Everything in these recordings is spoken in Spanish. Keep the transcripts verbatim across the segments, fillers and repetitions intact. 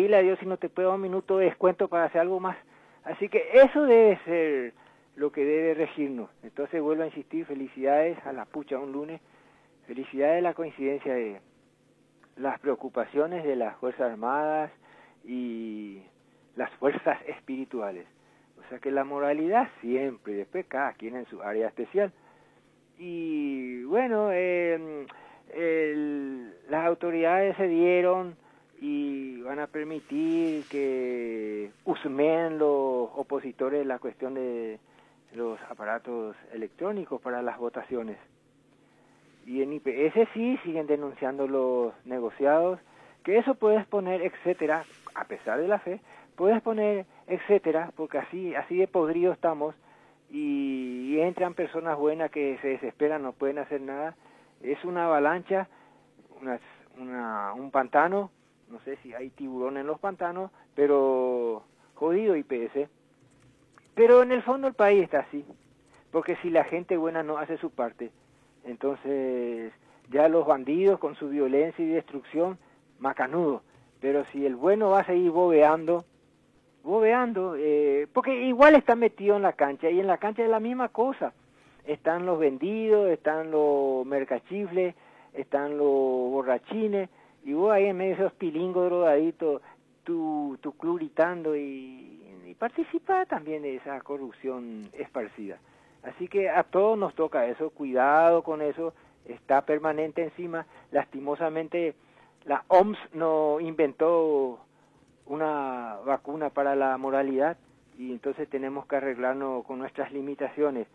pedirle a Dios si no te puede dar un minuto de descuento para hacer algo más. Así que eso debe ser lo que debe regirnos. Entonces vuelvo a insistir, felicidades a la pucha un lunes, felicidades a la coincidencia de las preocupaciones de las Fuerzas Armadas y las fuerzas espirituales. O sea que la moralidad siempre, después cada quien en su área especial. Y bueno, eh, el, las autoridades se dieron y van a permitir que husmeen los opositores la cuestión de los aparatos electrónicos para las votaciones. Y en I P S sí siguen denunciando los negociados, que eso puedes poner, etcétera, a pesar de la fe, puedes poner, etcétera, porque así así de podrido estamos, y, y entran personas buenas que se desesperan, no pueden hacer nada. Es una avalancha, una, una, un pantano, no sé si hay tiburón en los pantanos, pero jodido I P S. Pero en el fondo el país está así, porque si la gente buena no hace su parte, entonces ya los bandidos con su violencia y destrucción, macanudo. Pero si el bueno va a seguir bobeando, bobeando, eh, porque igual está metido en la cancha, y en la cancha es la misma cosa. Están los vendidos, están los mercachifles, están los borrachines, y vos ahí en medio de esos pilingos drogaditos, tu, tu club gritando, y, y participa también de esa corrupción esparcida. Así que a todos nos toca eso, cuidado con eso, está permanente encima. Lastimosamente la O M S no inventó una vacuna para la moralidad, y entonces tenemos que arreglarnos con nuestras limitaciones.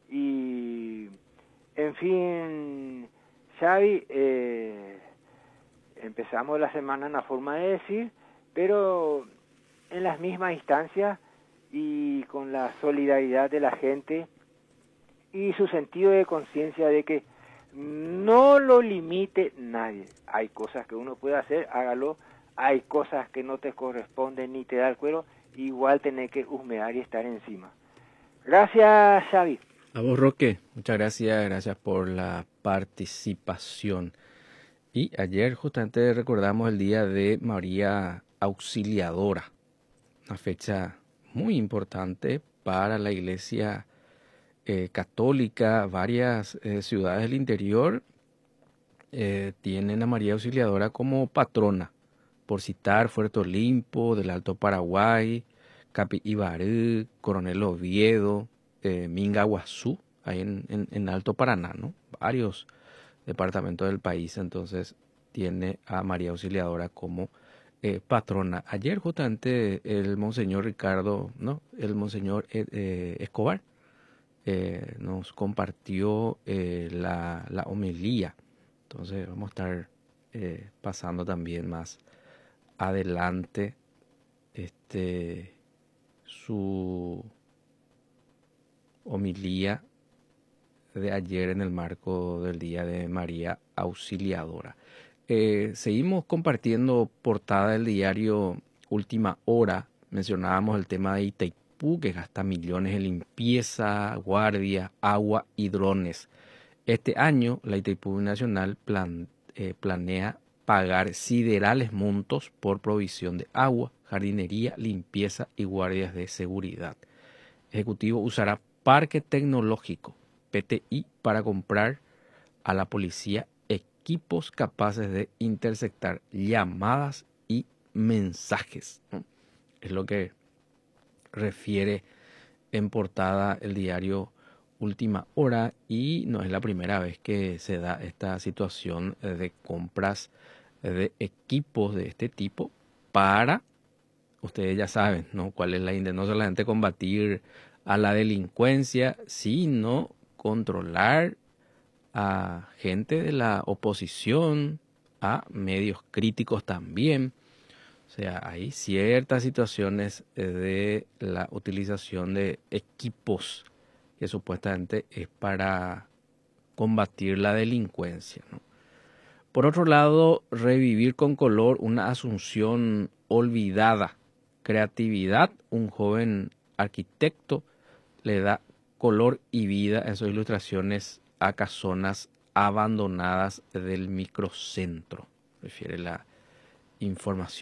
Y, en fin, Xavi, eh, empezamos la semana en la forma de decir, pero en las mismas instancias y con la solidaridad de la gente y su sentido de conciencia de que no lo limite nadie. Hay cosas que uno puede hacer, hágalo. Hay cosas que no te corresponden ni te da el cuero, igual tenés que husmear y estar encima. Gracias, Xavi. A vos, Roque, muchas gracias, gracias por la participación. Y ayer justamente recordamos el día de María Auxiliadora, una fecha muy importante para la Iglesia eh, católica. Varias eh, ciudades del interior eh, tienen a María Auxiliadora como patrona, por citar Puerto Olimpo, del Alto Paraguay, Capi Ibarú, Coronel Oviedo, eh, Mingaguazú, ahí en, en, en Alto Paraná, ¿no? Varios departamentos del país, entonces tiene a María Auxiliadora como eh, patrona. Ayer justamente el Monseñor Ricardo, no, el Monseñor eh, eh, Escobar eh, nos compartió eh, la, la homilía, entonces vamos a estar eh, pasando también más adelante este su homilía de ayer en el marco del Día de María Auxiliadora. Eh, seguimos compartiendo portada del diario Última Hora. Mencionábamos el tema de Itaipú, que gasta millones en limpieza, guardia, agua y drones. Este año la Itaipú Nacional plan, eh, planea pagar siderales montos por provisión de agua, jardinería, limpieza y guardias de seguridad. El Ejecutivo usará parque tecnológico, P T I, para comprar a la policía equipos capaces de interceptar llamadas y mensajes. Es lo que refiere en portada el diario Última Hora, y no es la primera vez que se da esta situación de compras de equipos de este tipo para, ustedes ya saben, ¿no? Cuál es la intención, no solamente combatir a la delincuencia, sino controlar a gente de la oposición, a medios críticos también. O sea, hay ciertas situaciones de la utilización de equipos que supuestamente es para combatir la delincuencia, ¿no? Por otro lado, revivir con color una Asunción olvidada. Creatividad, un joven arquitecto le da color y vida en sus ilustraciones a casonas abandonadas del microcentro. Refiere la información.